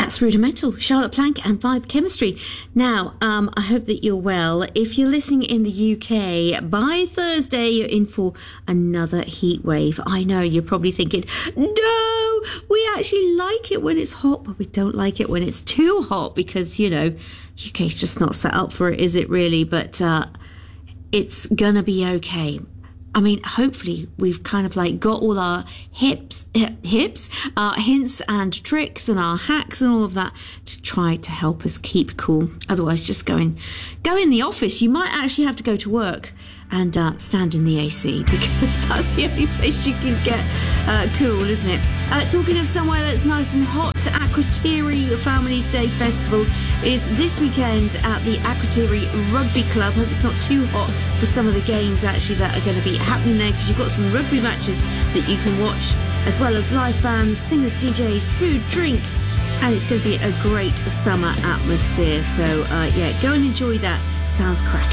That's Rudimental, Charlotte Plank and Vibe Chemistry. Now, I hope that you're well. If you're listening in the UK, by Thursday you're in for another heat wave. I know, you're probably thinking, no, we actually like it when it's hot, but we don't like it when it's too hot because, you know, UK's just not set up for it, is it really? But it's gonna be okay. I mean, hopefully we've kind of like got all our hints and tricks and our hacks and all of that to try to help us keep cool. Otherwise, just go in the office. You might actually have to go to work and stand in the AC because that's the only place you can get cool, isn't it? Talking of somewhere that's nice and hot, Akrotiri Families Day Festival is this weekend at the Akrotiri Rugby Club. Hope it's not too hot for some of the games actually that are going to be happening there, because you've got some rugby matches that you can watch, as well as live bands, singers, DJs, food, drink, and it's going to be a great summer atmosphere. So yeah, go and enjoy that. Sounds cracking.